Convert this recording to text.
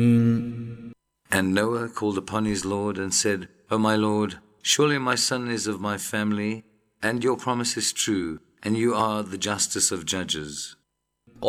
And Noah called upon his Lord and said, O my Lord, surely my son is of my family, and your promise is true, and you are the justest of judges.